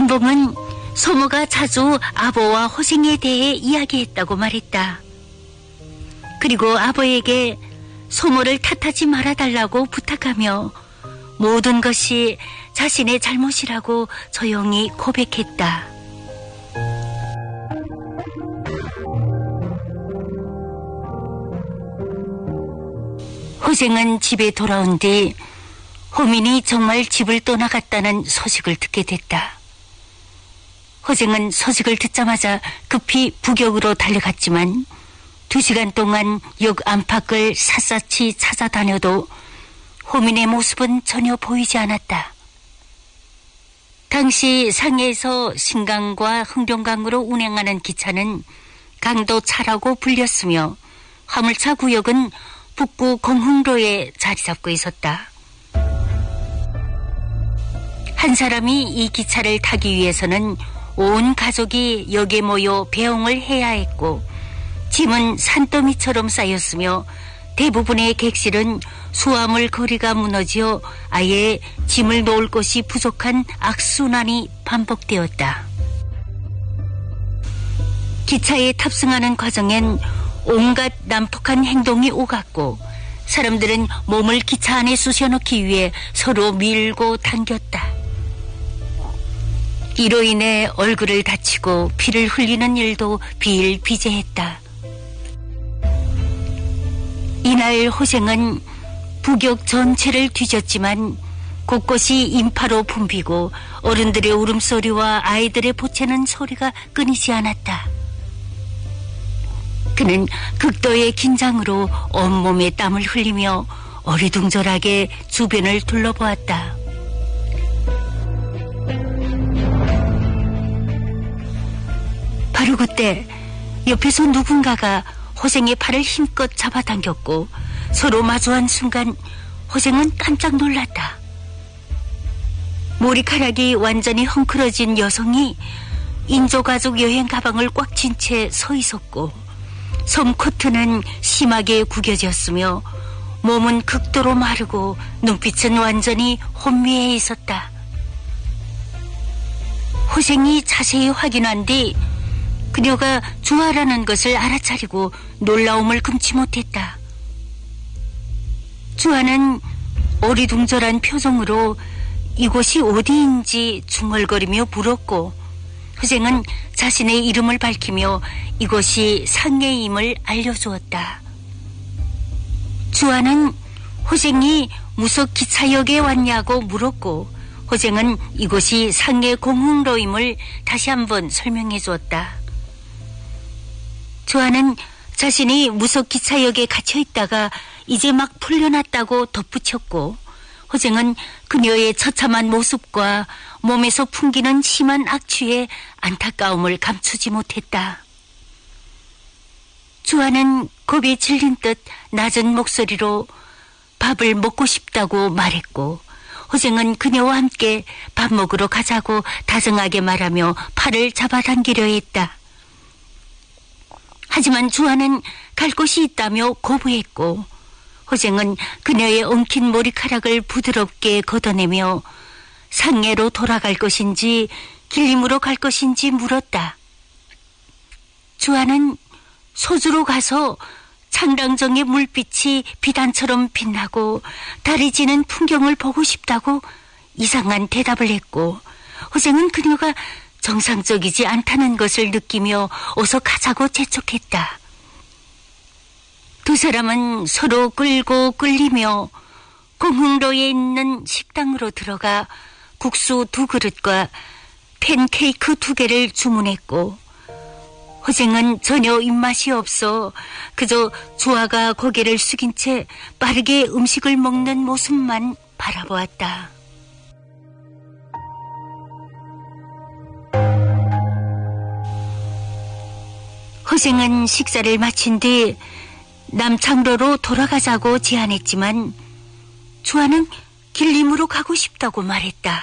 한봉은 소모가 자주 아버와 호생에 대해 이야기했다고 말했다. 그리고 아버에게 소모를 탓하지 말아달라고 부탁하며 모든 것이 자신의 잘못이라고 조용히 고백했다. 호생은 집에 돌아온 뒤 호민이 정말 집을 떠나갔다는 소식을 듣게 됐다. 호생은 소식을 듣자마자 급히 부경으로 달려갔지만 2시간 동안 역 안팎을 샅샅이 찾아다녀도 호민의 모습은 전혀 보이지 않았다. 당시 상해에서 신강과 흥룡강으로 운행하는 기차는 강도차라고 불렸으며 화물차 구역은 북구 공흥로에 자리 잡고 있었다. 한 사람이 이 기차를 타기 위해서는 온 가족이 역에 모여 배웅을 해야 했고 짐은 산더미처럼 쌓였으며 대부분의 객실은 수화물 거리가 무너져 아예 짐을 놓을 곳이 부족한 악순환이 반복되었다. 기차에 탑승하는 과정엔 온갖 난폭한 행동이 오갔고 사람들은 몸을 기차 안에 쑤셔넣기 위해 서로 밀고 당겼다. 이로 인해 얼굴을 다치고 피를 흘리는 일도 비일비재했다. 이날 호생은 부경 전체를 뒤졌지만 곳곳이 인파로 붐비고 어른들의 울음소리와 아이들의 보채는 소리가 끊이지 않았다. 그는 극도의 긴장으로 온몸에 땀을 흘리며 어리둥절하게 주변을 둘러보았다. 바로 그때 옆에서 누군가가 호생의 팔을 힘껏 잡아당겼고 서로 마주한 순간 호생은 깜짝 놀랐다. 머리카락이 완전히 헝클어진 여성이 인조가죽 여행 가방을 꽉 쥔 채 서 있었고 솜코트는 심하게 구겨졌으며 몸은 극도로 마르고 눈빛은 완전히 혼미해 있었다. 호생이 자세히 확인한 뒤 그녀가 주아라는 것을 알아차리고 놀라움을 금치 못했다. 주아는 어리둥절한 표정으로 이곳이 어디인지 중얼거리며 물었고 호생은 자신의 이름을 밝히며 이곳이 상해임을 알려주었다. 주아는 호생이 무속 기차역에 왔냐고 물었고 호생은 이곳이 상해 공흥로임을 다시 한번 설명해 주었다. 주아는 자신이 무속 기차역에 갇혀 있다가 이제 막 풀려났다고 덧붙였고 호생은 그녀의 처참한 모습과 몸에서 풍기는 심한 악취에 안타까움을 감추지 못했다. 주아는 겁에 질린 듯 낮은 목소리로 밥을 먹고 싶다고 말했고 호생은 그녀와 함께 밥 먹으러 가자고 다정하게 말하며 팔을 잡아당기려 했다. 하지만 주아는 갈 곳이 있다며 거부했고 호생은 그녀의 엉킨 머리카락을 부드럽게 걷어내며 상해로 돌아갈 것인지 길림으로 갈 것인지 물었다. 주아는 소주로 가서 창랑정의 물빛이 비단처럼 빛나고 달이 지는 풍경을 보고 싶다고 이상한 대답을 했고 호생은 그녀가 정상적이지 않다는 것을 느끼며 어서 가자고 재촉했다. 두 사람은 서로 끌고 끌리며 공흥로에 있는 식당으로 들어가 국수 2그릇과 팬케이크 2개를 주문했고 호생은 전혀 입맛이 없어 그저 주아가 고개를 숙인 채 빠르게 음식을 먹는 모습만 바라보았다. 호생은 식사를 마친 뒤 남창로로 돌아가자고 제안했지만 주아는 길림으로 가고 싶다고 말했다.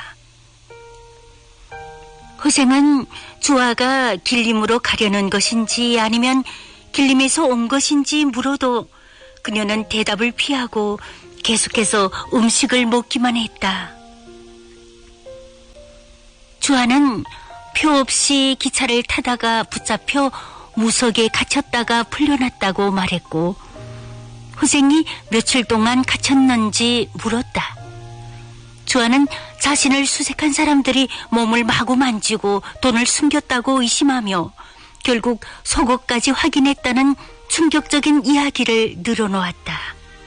호생은 주아가 길림으로 가려는 것인지 아니면 길림에서 온 것인지 물어도 그녀는 대답을 피하고 계속해서 음식을 먹기만 했다. 주아는 표 없이 기차를 타다가 붙잡혀 무석에 갇혔다가 풀려났다고 말했고, 호생이 며칠 동안 갇혔는지 물었다. 주아는 자신을 수색한 사람들이 몸을 마구 만지고 돈을 숨겼다고 의심하며 결국 속옷까지 확인했다는 충격적인 이야기를 늘어놓았다.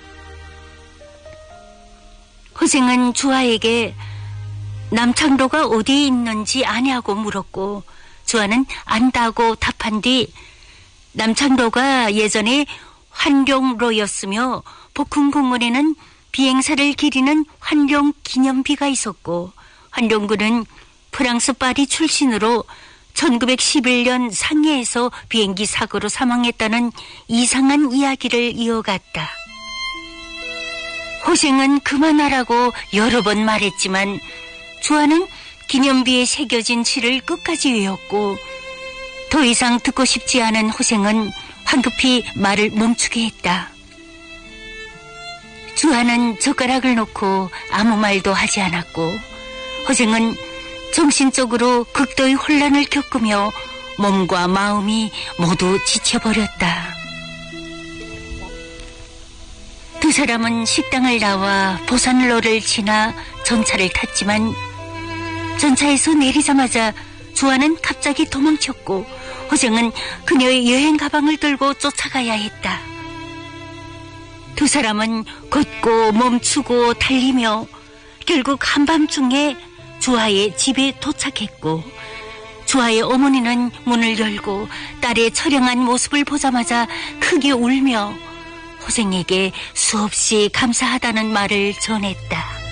호생은 주아에게 남창로가 어디에 있는지 아냐고 물었고, 주아는 안다고 답한 뒤 남창로가 예전에 환룡로였으며 복흥공원에는 비행사를 기리는 환룡 기념비가 있었고, 환룡군은 프랑스 파리 출신으로 1911년 상해에서 비행기 사고로 사망했다는 이상한 이야기를 이어갔다. 호생은 그만하라고 여러 번 말했지만 주아는 기념비에 새겨진 시를 끝까지 외웠고, 더 이상 듣고 싶지 않은 호생은 황급히 말을 멈추게 했다. 주아는 젓가락을 놓고 아무 말도 하지 않았고, 호생은 정신적으로 극도의 혼란을 겪으며 몸과 마음이 모두 지쳐버렸다. 두 사람은 식당을 나와 보산로를 지나 전차를 탔지만 전차에서 내리자마자 주아는 갑자기 도망쳤고, 호생은 그녀의 여행 가방을 들고 쫓아가야 했다. 두 사람은 걷고 멈추고 달리며 결국 한밤중에 주아의 집에 도착했고, 주아의 어머니는 문을 열고 딸의 처량한 모습을 보자마자 크게 울며 호생에게 수없이 감사하다는 말을 전했다.